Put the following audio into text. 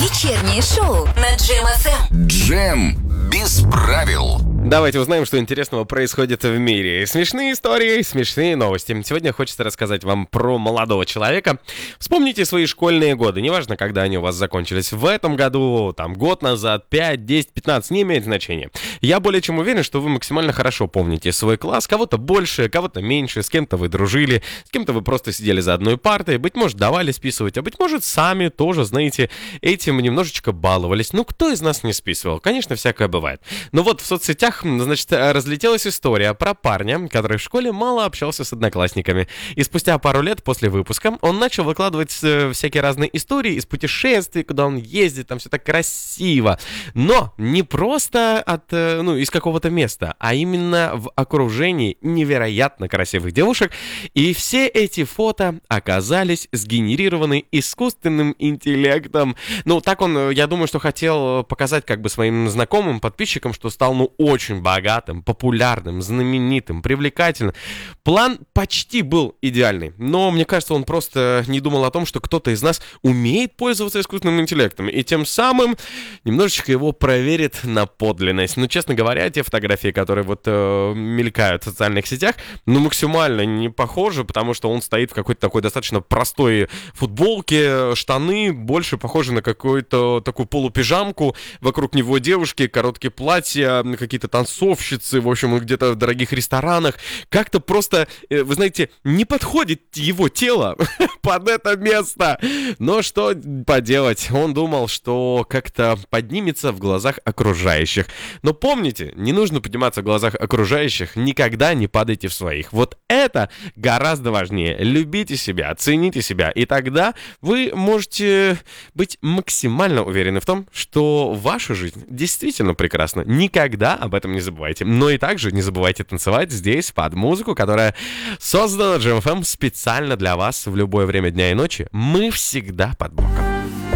Вечернее шоу на Джем ФМ. Джем без правил. Давайте узнаем, что интересного происходит в мире. Смешные истории, смешные новости. Сегодня хочется рассказать вам про молодого человека. Вспомните свои школьные годы, неважно, когда они у вас закончились. В этом году, год назад, 5, 10, 15, не имеет значения. Я более чем уверен, что вы максимально хорошо помните свой класс. Кого-то больше, кого-то меньше, с кем-то вы дружили, с кем-то вы просто сидели за одной партой. Быть может, давали списывать, а быть может, сами тоже, знаете, этим немножечко баловались. Ну, кто из нас не списывал? Конечно, всякое бывает. Но вот в соцсетях, значит, разлетелась история про парня, который в школе мало общался с одноклассниками. И спустя пару лет после выпуска он начал выкладывать всякие разные истории из путешествий, куда он ездит, там все так красиво. Но не просто из какого-то места, а именно в окружении невероятно красивых девушек. И все эти фото оказались сгенерированы искусственным интеллектом. Ну, так он, я думаю, что хотел показать своим знакомым, подписчикам, что стал, очень богатым, популярным, знаменитым, привлекательным. План почти был идеальный, но мне кажется, он просто не думал о том, что кто-то из нас умеет пользоваться искусственным интеллектом, и тем самым немножечко его проверит на подлинность. Но, честно говоря, те фотографии, которые мелькают в социальных сетях, максимально не похожи, потому что он стоит в какой-то такой достаточно простой футболке, штаны больше похожи на какую-то такую полупижамку, вокруг него девушки, короткие платья, какие-то танцовщицы, в общем, где-то в дорогих ресторанах. Как-то просто, вы знаете, не подходит его тело под это место. Но что поделать, он думал, что как-то поднимется в глазах окружающих. Но помните, не нужно подниматься в глазах окружающих, никогда не падайте в своих. Вот это гораздо важнее. Любите себя, цените себя, и тогда вы можете быть максимально уверены в том, что ваша жизнь действительно прекрасна. Никогда об этом не забывайте. Но и также не забывайте танцевать здесь под музыку, которая создана Джем ФМ специально для вас в любое время дня и ночи. Мы всегда под боком.